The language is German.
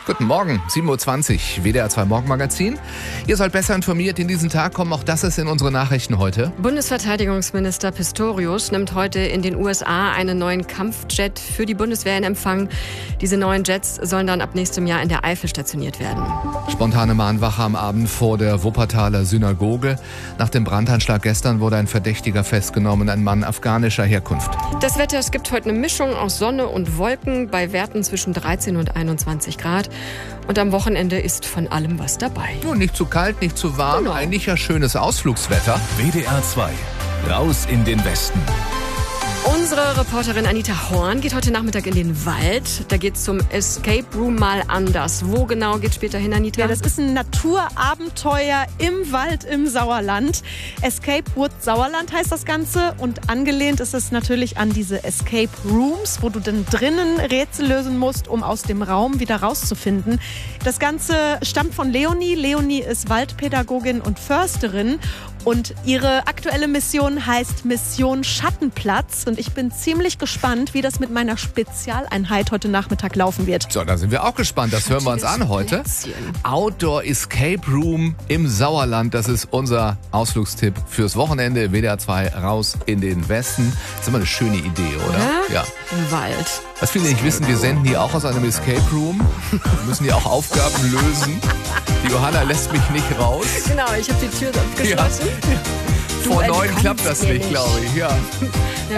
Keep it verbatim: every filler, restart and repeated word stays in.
Guten Morgen, sieben Uhr zwanzig, W D R zwei Morgenmagazin. Ihr sollt besser informiert in diesen Tag kommen, auch das ist in unseren Nachrichten heute. Bundesverteidigungsminister Pistorius nimmt heute in den U S A einen neuen Kampfjet für die Bundeswehr in Empfang. Diese neuen Jets sollen dann ab nächstem Jahr in der Eifel stationiert werden. Spontane Mahnwache am Abend vor der Wuppertaler Synagoge. Nach dem Brandanschlag gestern wurde ein Verdächtiger festgenommen, ein Mann afghanischer Herkunft. Das Wetter, es gibt heute eine Mischung aus Sonne und Wolken bei Werten zwischen dreizehn und einundzwanzig Grad. Und am Wochenende ist von allem was dabei. Ja, nicht zu kalt, nicht zu warm, Genau. eigentlich ja schönes Ausflugswetter. W D R zwei, raus in den Westen. Unsere Reporterin Anita Horn geht heute Nachmittag in den Wald. Da geht's zum Escape Room mal anders. Wo genau geht's später hin, Anita? Ja, das ist ein Naturabenteuer im Wald im Sauerland. Escape Wood Sauerland heißt das Ganze und angelehnt ist es natürlich an diese Escape Rooms, wo du dann drinnen Rätsel lösen musst, um aus dem Raum wieder rauszufinden. Das Ganze stammt von Leonie. Leonie ist Waldpädagogin und Försterin und ihre aktuelle Mission heißt Mission Schattenplatz. Und ich bin ziemlich gespannt, wie das mit meiner Spezialeinheit heute Nachmittag laufen wird. So, da sind wir auch gespannt. Das hören wir uns an heute. Plätzchen. Outdoor Escape Room im Sauerland. Das ist unser Ausflugstipp fürs Wochenende. W D R zwei raus in den Westen. Das ist immer eine schöne Idee, oder? Oder? Ja. Im Wald. Was viele nicht wissen, wir senden hier auch aus einem Escape Room. Wir müssen hier auch Aufgaben lösen. Die Johanna lässt mich nicht raus. Genau, ich habe die Tür abgeschlossen. Vor Du neun entkommst klappt das mir nicht, nicht. glaube ich. Ja.